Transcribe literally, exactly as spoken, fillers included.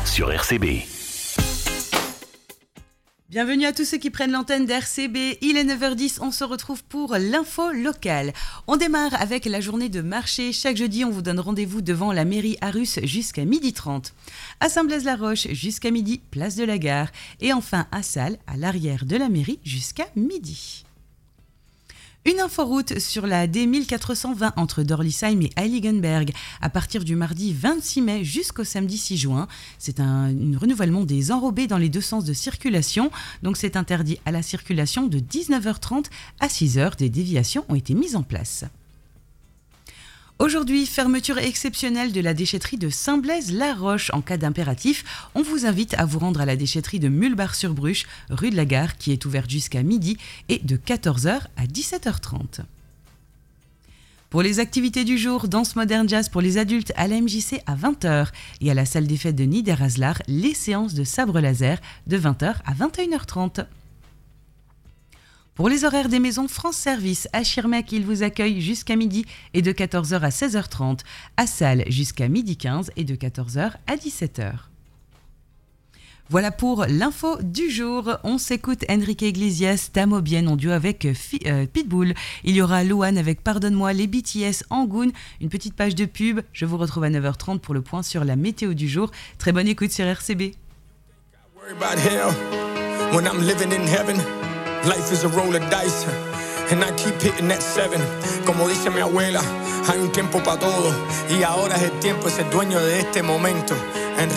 sur R C B. Bienvenue à tous ceux qui prennent l'antenne d'R C B. Il est neuf heures dix, on se retrouve pour l'info locale. On démarre avec la journée de marché. Chaque jeudi, on vous donne rendez-vous devant la mairie Arus jusqu'à midi trente. À Saint-Blaise-la-Roche jusqu'à midi, place de la Gare. Et enfin à Salles, à l'arrière de la mairie jusqu'à midi. Une inforoute sur la D mille quatre cent vingt entre Dorlisheim et Heiligenberg à partir du mardi vingt-six mai jusqu'au samedi six juin. C'est un, un renouvellement des enrobés dans les deux sens de circulation. Donc c'est interdit à la circulation de dix-neuf heures trente à six heures. Des déviations ont été mises en place. Aujourd'hui, fermeture exceptionnelle de la déchetterie de Saint-Blaise-la-Roche. En cas d'impératif, on vous invite à vous rendre à la déchetterie de Mulbar-sur-Bruche, rue de la Gare, qui est ouverte jusqu'à midi et de quatorze heures à dix-sept heures trente. Pour les activités du jour, danse moderne jazz pour les adultes à la M J C à vingt heures et à la salle des fêtes de Niederhaslar, les séances de sabre laser de vingt heures à vingt et une heures trente. Pour les horaires des maisons France Service, à Schirmeck, ils vous accueillent jusqu'à midi et de quatorze heures à seize heures trente. À Salles, jusqu'à midi quinze et de quatorze heures à dix-sept heures. Voilà pour l'info du jour. On s'écoute Enrique Iglesias, Tamo Bien en duo avec Fi- euh, Pitbull. Il y aura Luan avec Pardonne-moi, les B T S, Angoon, une petite page de pub. Je vous retrouve à neuf heures trente pour le point sur la météo du jour. Très bonne écoute sur R C B. Life is a roll of dice, and I keep hitting that seven. Como dice mi abuela, hay un tiempo para todo, y ahora es el tiempo, es el dueño de este momento.